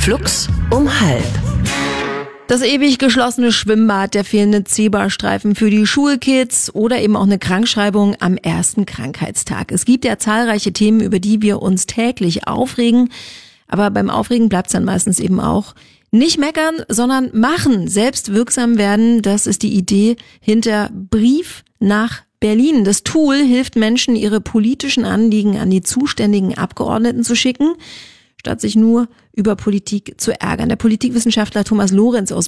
Flux um halb. Das ewig geschlossene Schwimmbad, der fehlende Zebrastreifen für die Schulkids oder eben auch eine Krankschreibung am ersten Krankheitstag. Es gibt ja zahlreiche Themen, über die wir uns täglich aufregen. Aber beim Aufregen bleibt es dann meistens eben auch nicht meckern, sondern machen, selbst wirksam werden. Das ist die Idee hinter Brief nach Berlin. Das Tool hilft Menschen, ihre politischen Anliegen an die zuständigen Abgeordneten zu schicken, statt sich nur über Politik zu ärgern. Der Politikwissenschaftler Thomas Lorenz aus